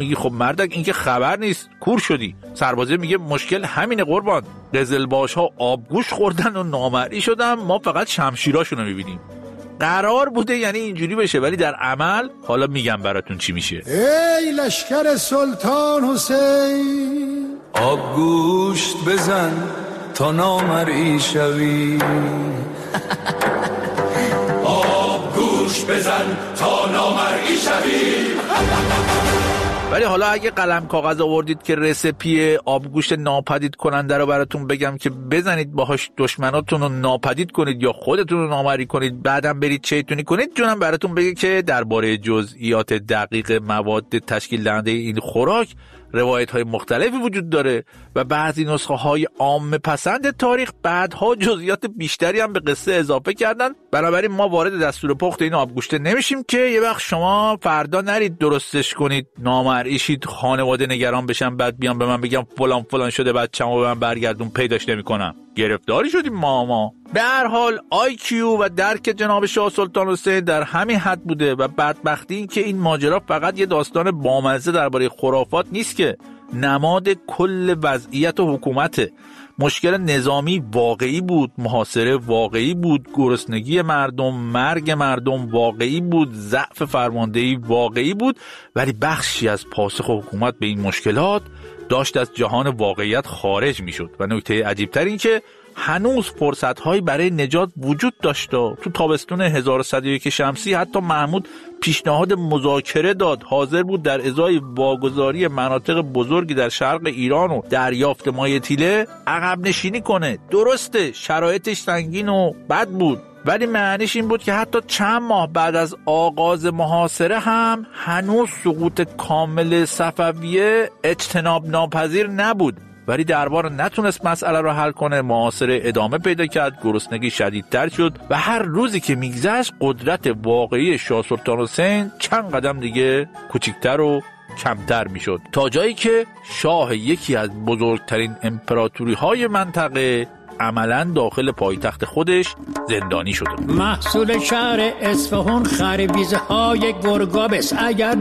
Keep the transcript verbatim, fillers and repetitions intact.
میگی خب مردک این که خبر نیست، کور شدی. سربازه میگه مشکل همینه قربان، قزلباش ها آبگوش خوردن و نامرئی شدن، ما فقط شمشیراشون رو میبینیم. قرار بوده یعنی اینجوری بشه، ولی در عمل حالا میگم براتون چی میشه. ای لشکر سلطان حسین، آبگوشت بزن تا نامرئی شوی. آبگوشت بزن تا نامرئی شوی. ولی حالا اگه قلم کاغذ آوردید که رسپی آبگوشت ناپدید کننده رو براتون بگم که بزنید باهاش دشمناتون رو ناپدید کنید یا خودتون رو نامرئی کنید، بعدم برید چیتونی کنید، جونم براتون بگه که درباره جزئیات دقیق مواد تشکیل دهنده این خوراک روایت های مختلفی وجود داره و بعضی نسخه های عام پسند تاریخ بعدها جزئیات بیشتری هم به قصه اضافه کردن. بنابراین ما وارد دستور پخت این آبگوشت نمیشیم که یه وقت شما فردا نرید درستش کنید، نامرئی شید، خانواده نگران بشن، بعد بیان به من بگم فلان فلان شده، بعد چمو به من برگردون پیداش نمی‌کنم، گرفتاری شدیم ما ما. به هر حال آی کیو و درک جناب شاه سلطان حسین در همین حد بوده و بدبختی این که این ماجرا فقط یه داستان بامزه درباره خرافات نیست که نماد کل وضعیت و حکومته. مشکل نظامی واقعی بود، محاصره واقعی بود، گرسنگی مردم، مرگ مردم واقعی بود، ضعف فرماندهی واقعی بود، ولی بخشی از پاسخ حکومت به این مشکلات داشت از جهان واقعیت خارج میشد. و نکته عجیبتر این که هنوز فرصت‌هایی برای نجات وجود داشت. تو تابستون هزار و صد و یک شمسی حتی محمود پیشنهاد مذاکره داد، حاضر بود در ازای واگذاری مناطق بزرگی در شرق ایران و دریافت مایع تیله عقب نشینی کنه. درسته شرایطش سنگین و بد بود، ولی معنیش این بود که حتی چند ماه بعد از آغاز محاصره هم هنوز سقوط کامل صفویه اجتناب ناپذیر نبود. ولی دربار نتونست مسئله رو حل کنه، محاصره ادامه پیدا کرد، گرسنگی شدیدتر شد و هر روزی که میگذشت قدرت واقعی شاه سلطان حسین چند قدم دیگه کوچکتر و کمتر میشد، تا جایی که شاه یکی از بزرگترین امپراتوری های منطقه عملاً داخل پایتخت خودش زندانی شده. محصول شهر اصفهان خربیزه های گرگابس. اگر